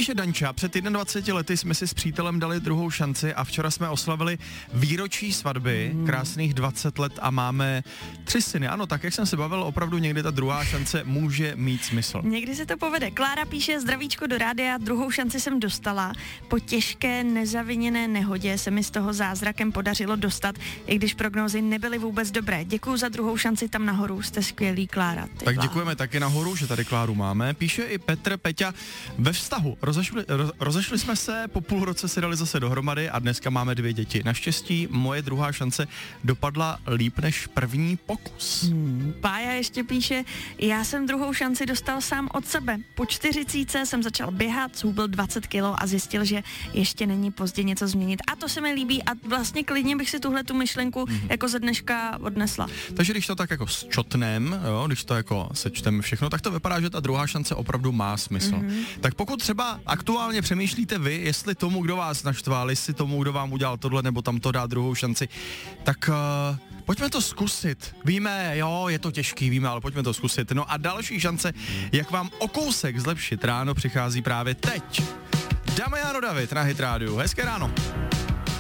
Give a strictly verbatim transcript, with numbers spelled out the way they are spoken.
Píše Danča, před dvaceti jednou lety jsme si s přítelem dali druhou šanci a včera jsme oslavili výročí svatby, hmm. krásných dvacet let a máme tři syny. Ano, tak jak jsem se bavil, opravdu někdy ta druhá šance může mít smysl. Někdy se to povede. Klára píše, zdravíčko do rádia, druhou šanci jsem dostala. Po těžké nezaviněné nehodě se mi z toho zázrakem podařilo dostat, i když prognózy nebyly vůbec dobré. Děkuju za druhou šanci tam nahoru, jste skvělý, Klára. Ty tak vlá. Děkujeme taky nahoru, že tady Kláru máme. Píše i Petr Peťa, ve vztahu rozešli, roz, rozešli jsme se, po půl roce se dali zase dohromady a dneska máme dvě děti. Naštěstí moje druhá šance dopadla líp než první pokus. Hmm, Pája ještě píše, já jsem druhou šanci dostal sám od sebe. Po čtyřicítce jsem začal běhat, zhubil dvacet kilo a zjistil, že ještě není pozdě něco změnit. A to se mi líbí a vlastně klidně bych si tuhle tu myšlenku mm-hmm. jako ze dneška odnesla. Takže když to tak jako sčotnem, jo, když to jako sečteme všechno, tak to vypadá, že ta druhá šance opravdu má smysl. Mm-hmm. Tak pokud třeba aktuálně přemýšlíte vy, jestli tomu, kdo vás naštval, jestli tomu, kdo vám udělal tohle nebo tamto dá druhou šanci, tak uh, pojďme to zkusit. Víme, jo, je to těžký, víme, ale pojďme to zkusit. No a další šance, jak vám o kousek zlepšit ráno, přichází právě teď. Damiano David na Hit Rádiu. Hezké ráno.